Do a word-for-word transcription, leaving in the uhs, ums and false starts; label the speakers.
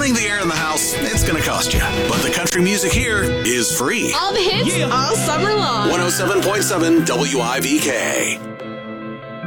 Speaker 1: running the air in the house, it's going to cost you. But the country music here is free.
Speaker 2: All the hits,
Speaker 3: Yeah.
Speaker 2: all summer long.
Speaker 1: one oh seven point seven W I V K.